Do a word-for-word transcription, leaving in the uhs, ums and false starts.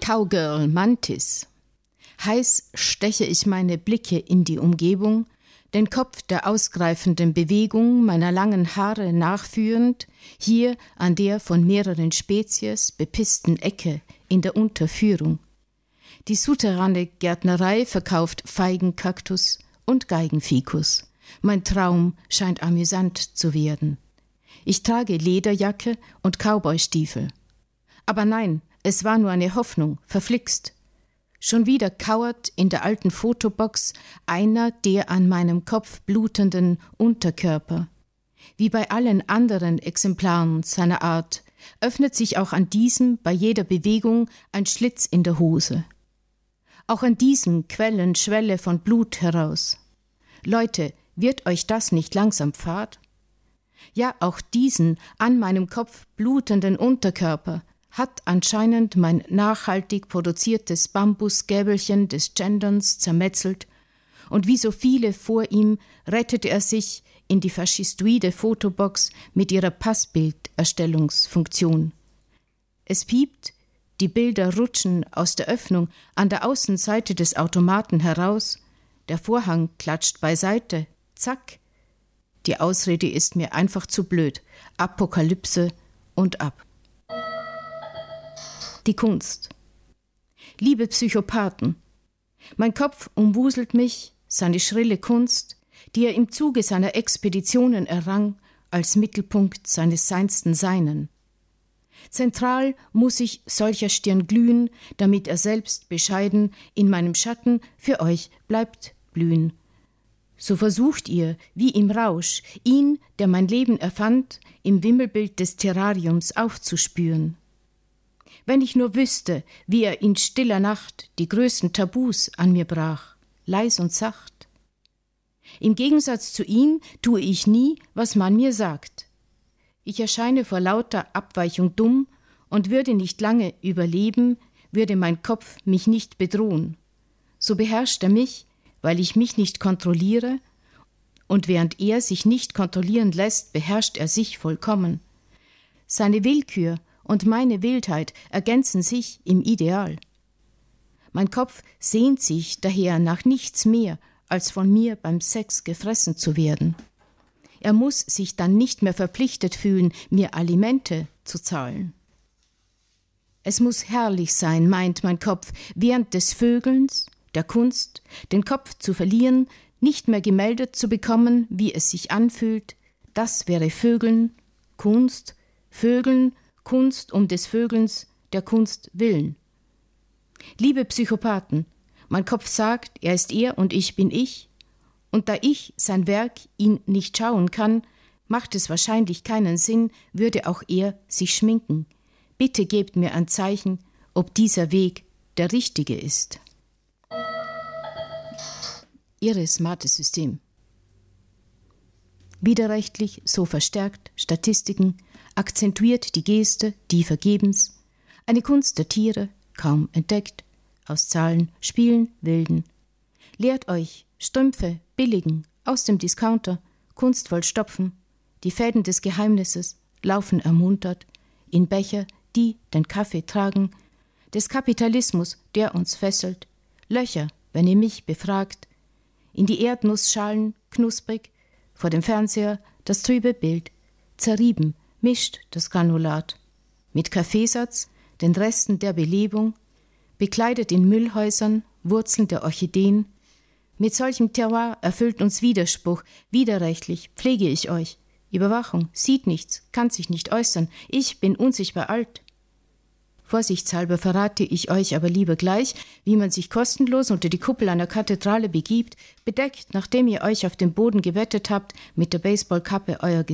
Cowgirl Mantis. Heiß steche ich meine Blicke in die Umgebung, den Kopf der ausgreifenden Bewegung meiner langen Haare nachführend, hier an der von mehreren Spezies bepissten Ecke in der Unterführung. Die souterrane Gärtnerei verkauft Feigenkaktus und Geigenfikus. Mein Traum scheint amüsant zu werden. Ich trage Lederjacke und Cowboystiefel. Aber nein, es war nur eine Hoffnung, verflixt. Schon wieder kauert in der alten Fotobox einer der an meinem Kopf blutenden Unterkörper. Wie bei allen anderen Exemplaren seiner Art öffnet sich auch an diesem bei jeder Bewegung ein Schlitz in der Hose. Auch an diesem quellen Schwelle von Blut heraus. Leute, wird euch das nicht langsam fad? Ja, auch diesen an meinem Kopf blutenden Unterkörper hat anscheinend mein nachhaltig produziertes Bambusgäbelchen des Genderns zermetzelt, und wie so viele vor ihm rettete er sich in die faschistoide Fotobox mit ihrer Passbilderstellungsfunktion. Es piept, die Bilder rutschen aus der Öffnung an der Außenseite des Automaten heraus, der Vorhang klatscht beiseite, zack. Die Ausrede ist mir einfach zu blöd. Apokalypse und ab. Die Kunst. Liebe Psychopathen, mein Kopf umwuselt mich, seine schrille Kunst, die er im Zuge seiner Expeditionen errang, als Mittelpunkt seines seinsten Seinen. Zentral muss ich solcher Stirn glühen, damit er selbst bescheiden in meinem Schatten für euch bleibt blühen. So versucht ihr, wie im Rausch, ihn, der mein Leben erfand, im Wimmelbild des Terrariums aufzuspüren. Wenn ich nur wüsste, wie er in stiller Nacht die größten Tabus an mir brach, leis und sacht. Im Gegensatz zu ihm tue ich nie, was man mir sagt. Ich erscheine vor lauter Abweichung dumm und würde nicht lange überleben, würde mein Kopf mich nicht bedrohen. So beherrscht er mich, weil ich mich nicht kontrolliere, und während er sich nicht kontrollieren lässt, beherrscht er sich vollkommen. Seine Willkür und meine Wildheit ergänzen sich im Ideal. Mein Kopf sehnt sich daher nach nichts mehr, als von mir beim Sex gefressen zu werden. Er muss sich dann nicht mehr verpflichtet fühlen, mir Alimente zu zahlen. Es muss herrlich sein, meint mein Kopf, während des Vögelns, der Kunst, den Kopf zu verlieren, nicht mehr gemeldet zu bekommen, wie es sich anfühlt. Das wäre Vögeln, Kunst, Vögeln, Kunst um des Vögelns, der Kunst willen. Liebe Psychopathen, mein Kopf sagt, er ist er und ich bin ich, und da ich, sein Werk, ihn nicht schauen kann, macht es wahrscheinlich keinen Sinn, würde auch er sich schminken. Bitte gebt mir ein Zeichen, ob dieser Weg der richtige ist. Ihre smarte System. Widerrechtlich, so verstärkt, Statistiken, akzentuiert die Geste, die vergebens, eine Kunst der Tiere, kaum entdeckt, aus Zahlen, Spielen, Wilden. Lehrt euch, Strümpfe, billigen, aus dem Discounter, kunstvoll stopfen, die Fäden des Geheimnisses, laufen ermuntert, in Becher, die den Kaffee tragen, des Kapitalismus, der uns fesselt, Löcher, wenn ihr mich befragt, in die Erdnussschalen, knusprig, vor dem Fernseher, das trübe Bild, zerrieben, mischt das Granulat, mit Kaffeesatz, den Resten der Belebung, bekleidet in Müllhäusern, Wurzeln der Orchideen. Mit solchem Terroir erfüllt uns Widerspruch, widerrechtlich pflege ich euch. Überwachung, sieht nichts, kann sich nicht äußern, ich bin unsichtbar alt. Vorsichtshalber verrate ich euch aber lieber gleich, wie man sich kostenlos unter die Kuppel einer Kathedrale begibt, bedeckt, nachdem ihr euch auf dem Boden gebettet habt, mit der Baseballkappe euer